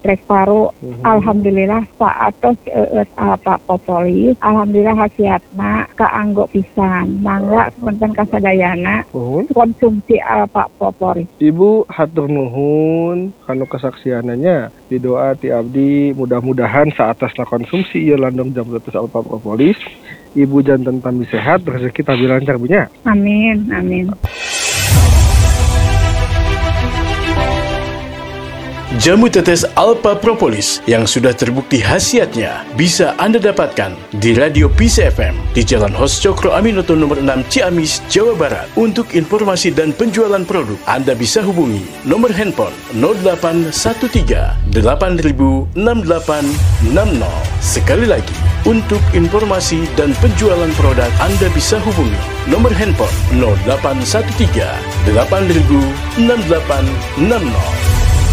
trek paru. Alhamdulillah saatos Alpa Propolis. Alhamdulillah hasiatna kaanggo pisan. Mangga punten kasadayana konsumsi Alpa Propolis. Ibu hatur nuhun kanu kesaksiananya. Di doa ti abdi mudah-mudahan saatasna konsumsi ieu landung jam 100 Alpa Propolis. Ibu jantan tambi sehat, rezeki tambi lancar punya. Amin, amin. Jamu tetes Alpa Propolis yang sudah terbukti khasiatnya bisa Anda dapatkan di Radio Peace FM di Jalan Hos Cokro Aminoto nomor 6 Ciamis, Jawa Barat. Untuk informasi dan penjualan produk, Anda bisa hubungi nomor handphone 0813 8000 6860. Sekali lagi, untuk informasi dan penjualan produk, Anda bisa hubungi nomor handphone 0813 8000 6860.